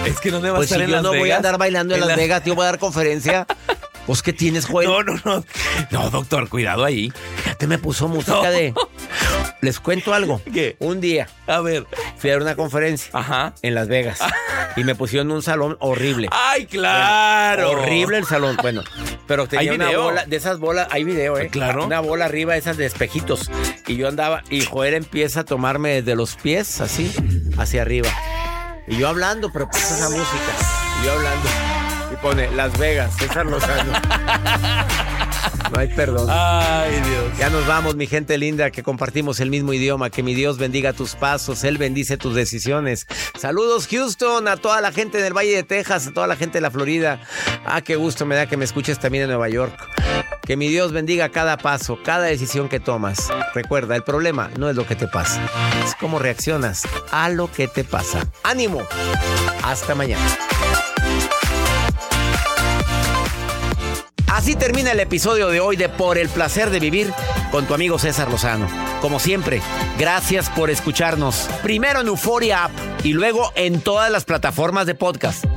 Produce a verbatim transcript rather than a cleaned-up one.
Es que no me va pues a estar si en yo Las no Vegas. voy a andar bailando en, En Las la- Vegas, tío, voy a dar conferencia. ¿Pues qué tienes, Joel? No, no, no. No, doctor, cuidado ahí. Fíjate, me puso música No. de... Les cuento algo. ¿Qué? Un día A ver. fui a dar una conferencia Ajá. en Las Vegas y me pusieron en un salón horrible. ¡Ay, claro! Horrible el salón. Bueno, pero tenía ¿Hay una video? bola, de esas bolas, hay video, ¿eh? Claro. Una bola arriba, esas de espejitos. Y yo andaba, y Joel empieza a tomarme desde los pies, así, hacia arriba. Y yo hablando, pero puso esa música. Y yo hablando. Y pone Las Vegas, César Lozano. No hay perdón. Ay, Dios. Ya nos vamos, mi gente linda, que compartimos el mismo idioma. Que mi Dios bendiga tus pasos, Él bendice tus decisiones. Saludos, Houston, a toda la gente del Valle de Texas, a toda la gente de la Florida. Ah, qué gusto me da que me escuches también en Nueva York. Que mi Dios bendiga cada paso, cada decisión que tomas. Recuerda, el problema no es lo que te pasa, es cómo reaccionas a lo que te pasa. ¡Ánimo! Hasta mañana. Así termina el episodio de hoy de Por el Placer de Vivir con tu amigo César Lozano. Como siempre, gracias por escucharnos. Primero en Euforia App y luego en todas las plataformas de podcast.